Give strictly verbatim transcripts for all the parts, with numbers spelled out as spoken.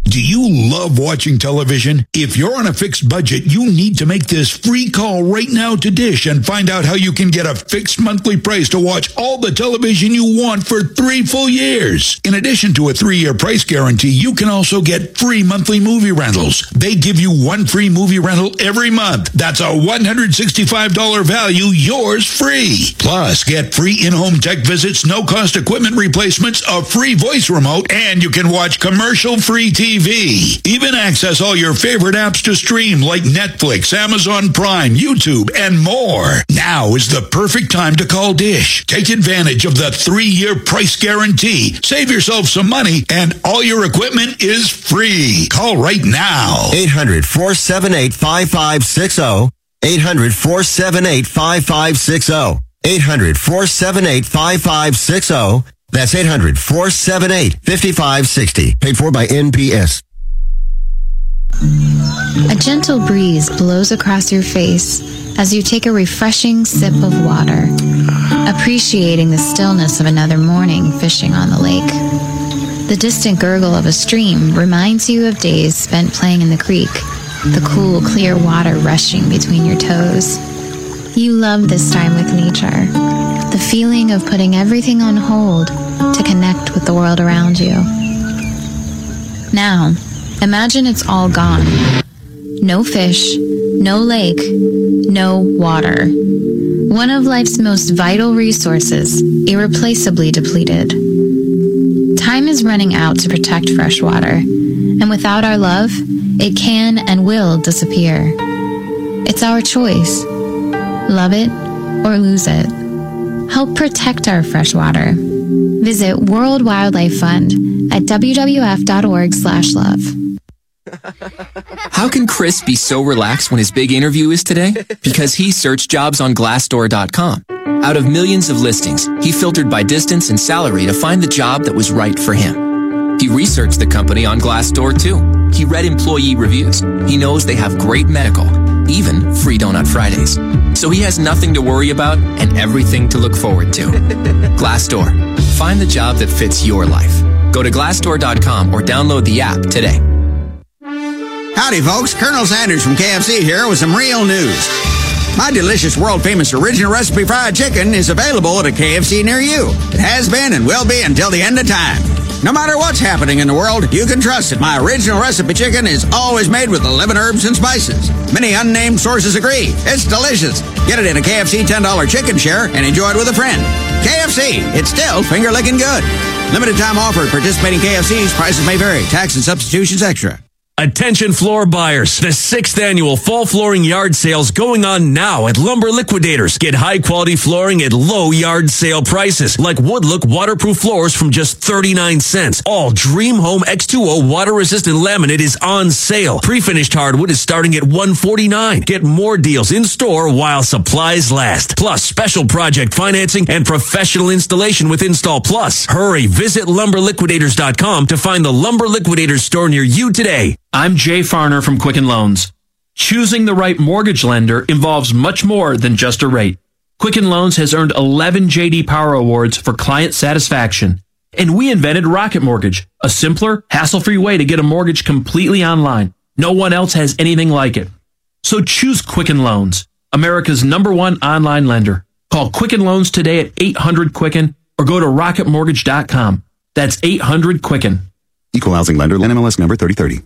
Do you love watching television? If you're on a fixed budget, you need to make this free call right now to Dish and find out how you can get a fixed monthly price to watch all the television you want for three full years. In addition to a three-year price guarantee, you can also get free monthly movie rentals. They give you one free movie rental every month. That's a one hundred sixty-five dollars value, yours free. Plus, get free in-home tech visits, no-cost equipment replacements, a free voice remote, and you can watch commercial-free T V. Even access all your favorite apps to stream like Netflix, Amazon Prime, YouTube, and more. Now is the perfect time to call Dish. Take advantage of the three-year price guarantee. Save yourself some money, and all your equipment is free. Call right now. eight hundred, four seven eight, five five six zero. eight hundred, four seven eight, five five six zero. eight hundred, four seven eight, five five six zero. That's eight hundred, four seven eight, five five six zero. Paid for by N P S. A gentle breeze blows across your face as you take a refreshing sip of water, appreciating the stillness of another morning fishing on the lake. The distant gurgle of a stream reminds you of days spent playing in the creek, the cool, clear water rushing between your toes. You love this time with nature, the feeling of putting everything on hold to connect with the world around you. Now, imagine it's all gone. No fish, no lake, no water. One of life's most vital resources, irreplaceably depleted. Time is running out to protect fresh water, and without our love, it can and will disappear. It's our choice. Love it or lose it. Help protect our fresh water. Visit World Wildlife Fund at w w f dot org slash love. How can Chris be so relaxed when his big interview is today? Because he searched jobs on glassdoor dot com. Out of millions of listings, he filtered by distance and salary to find the job that was right for him. He researched the company on Glassdoor too. He read employee reviews. He knows they have great medical, even free Donut Fridays. So he has nothing to worry about and everything to look forward to. Glassdoor. Find the job that fits your life. Go to glassdoor dot com or download the app today. Howdy, folks. Colonel Sanders from K F C here with some real news. My delicious, world-famous original recipe fried chicken is available at a K F C near you. It has been and will be until the end of time. No matter what's happening in the world, you can trust that my original recipe chicken is always made with eleven herbs and spices. Many unnamed sources agree. It's delicious. Get it in a K F C ten dollar chicken share and enjoy it with a friend. K F C, it's still finger-licking good. Limited time offer at participating K F Cs. Prices may vary. Tax and substitutions extra. Attention floor buyers. The sixth annual fall flooring yard sales going on now at Lumber Liquidators. Get high quality flooring at low yard sale prices like Woodlook waterproof floors from just thirty-nine cents. All Dream Home X two O water resistant laminate is on sale. Pre-finished hardwood is starting at one forty-nine. Get more deals in store while supplies last. Plus special project financing and professional installation with Install Plus. Hurry, visit lumber liquidators dot com to find the Lumber Liquidators store near you today. I'm Jay Farner from Quicken Loans. Choosing the right mortgage lender involves much more than just a rate. Quicken Loans has earned eleven J D Power Awards for client satisfaction. And we invented Rocket Mortgage, a simpler, hassle-free way to get a mortgage completely online. No one else has anything like it. So choose Quicken Loans, America's number one online lender. Call Quicken Loans today at eight hundred Quicken or go to rocket mortgage dot com. That's eight hundred Quicken. Equal housing lender, N M L S number thirty thirty.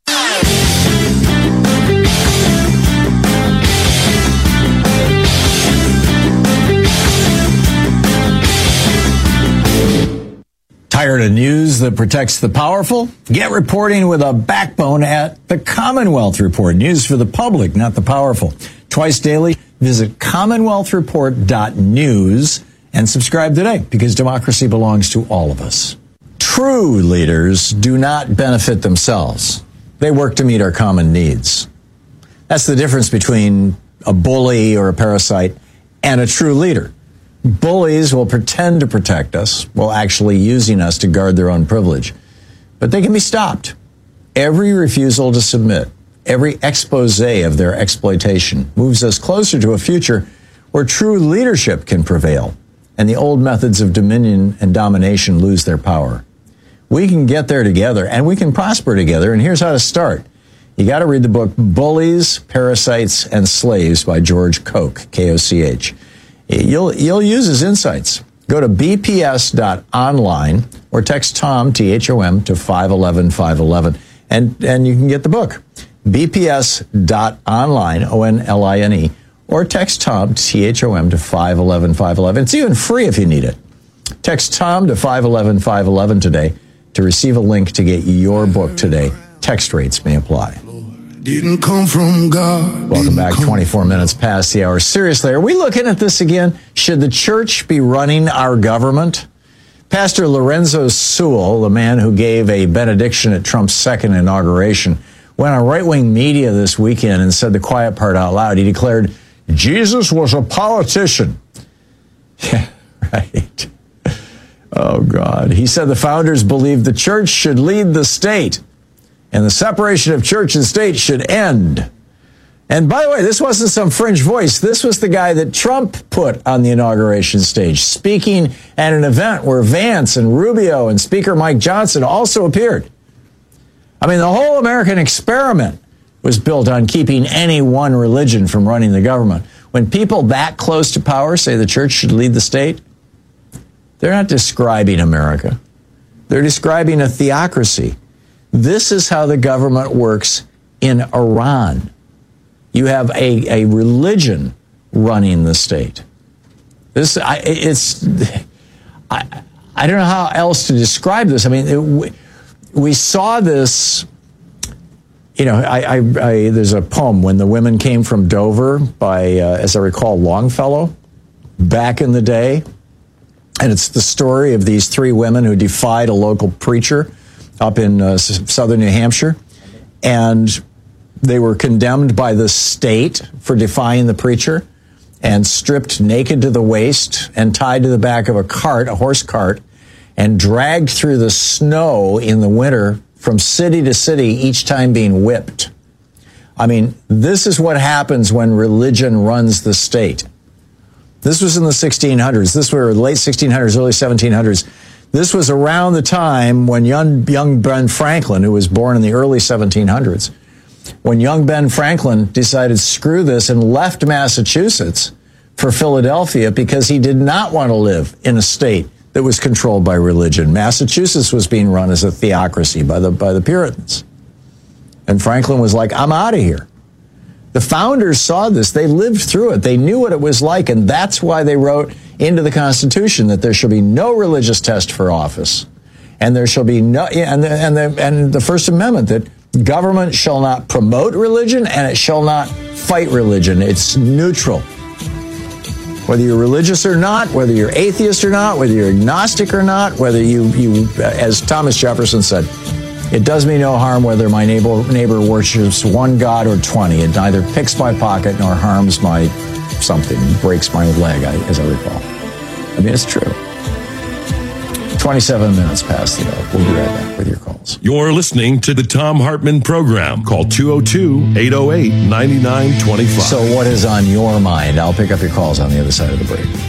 Tired of news that protects the powerful? Get reporting with a backbone at the Commonwealth Report. News for the public, not the powerful. Twice daily, visit commonwealth report dot news and subscribe today because democracy belongs to all of us. True leaders do not benefit themselves. They work to meet our common needs. That's the difference between a bully or a parasite and a true leader. Bullies will pretend to protect us while actually using us to guard their own privilege. But they can be stopped. Every refusal to submit, every expose of their exploitation moves us closer to a future where true leadership can prevail and the old methods of dominion and domination lose their power. We can get there together, and we can prosper together. And here's how to start. You got to read the book Bullies, Parasites, and Slaves by George Koch, K O C H. You'll, you'll use his insights. Go to b p s dot online or text Tom, T H O M, to five one one, five one one, and, and you can get the book. b p s dot online, O N L I N E, or text Tom, T H O M, to five one one, five one one. It's even free if you need it. Text Tom to five one one, five one one today to receive a link to get your book today. Text rates may apply. Didn't come from God. Welcome back, twenty-four minutes past the hour. Seriously, are we looking at this again? Should the church be running our government? Pastor Lorenzo Sewell, the man who gave a benediction at Trump's second inauguration, went on right-wing media this weekend and said the quiet part out loud. He declared, Jesus was a politician. Yeah, right. Oh, God. He said the founders believed the church should lead the state, and the separation of church and state should end. And by the way, this wasn't some fringe voice. This was the guy that Trump put on the inauguration stage, speaking at an event where Vance and Rubio and Speaker Mike Johnson also appeared. I mean, the whole American experiment was built on keeping any one religion from running the government. When people that close to power say the church should lead the state, they're not describing America. They're describing a theocracy. This is how the government works in Iran. You have a, a religion running the state. This, I, it's, I, I don't know how else to describe this. I mean, it, we, we saw this, you know, I, I, I, there's a poem, When the Women Came from Dover, by, uh, as I recall, Longfellow, back in the day. And it's the story of these three women who defied a local preacher up in uh, southern New Hampshire. And they were condemned by the state for defying the preacher and stripped naked to the waist and tied to the back of a cart, a horse cart, and dragged through the snow in the winter from city to city, each time being whipped. I mean, this is what happens when religion runs the state. This was in the sixteen hundreds. This was late sixteen hundreds, early seventeen hundreds. This was around the time when young, young Ben Franklin, who was born in the early seventeen hundreds, when young Ben Franklin decided, screw this, and left Massachusetts for Philadelphia because he did not want to live in a state that was controlled by religion. Massachusetts was being run as a theocracy by the, by the Puritans. And Franklin was like, I'm out of here. The founders saw this. They lived through it. They knew what it was like, and that's why they wrote into the Constitution that there shall be no religious test for office, and there shall be no, and the, and the, and the First Amendment that government shall not promote religion and it shall not fight religion. It's neutral. Whether you're religious or not, whether you're atheist or not, whether you're agnostic or not, whether you, you, as Thomas Jefferson said, it does me no harm whether my neighbor, neighbor worships one God or twenty. It neither picks my pocket nor harms my something, breaks my leg, as I recall. I mean, it's true. twenty-seven minutes past the hour. We'll be right back with your calls. You're listening to the Thom Hartmann Program. Call two oh two, eight oh eight, nine nine two five. So what is on your mind? I'll pick up your calls on the other side of the break.